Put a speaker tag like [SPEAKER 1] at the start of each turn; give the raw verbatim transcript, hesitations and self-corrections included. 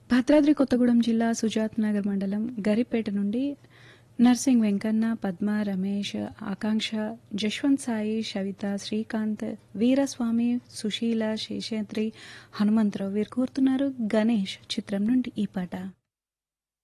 [SPEAKER 1] భద్రాద్రి కొత్తగూడెం జిల్లా సుజాత్ నగర్ మండలం గరిపేట నుండి నర్సింగ్ వెంకన్న, పద్మ, రమేష్, ఆకాంక్ష, జశ్వంత్ సాయి, షవిత, శ్రీకాంత్, వీరస్వామి, సుశీల, శేషాద్రి, హనుమంతరావు వీరు కోరుతున్నారు గణేష్ చిత్రం నుండి ఈ పాట.